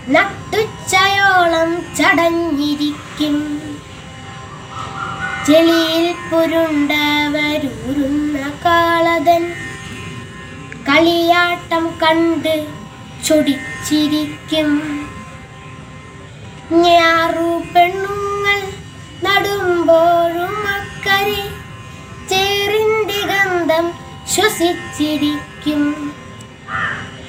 നട്ടുച്ചയോളം ചടഞ്ഞിരിക്കും. ചെളിയിൽ പുരുണ്ടവരൂരുന്ന കാളതൻ കളിയാട്ടം കണ്ട് ചൊടിച്ചിരിക്കും. ഞാറു പെണ്ണുങ്ങൾ നടുമ്പോഴും അക്കരെ ചേറിൻ്റെ ഗന്ധം ശ്വസിച്ചിരിക്കും.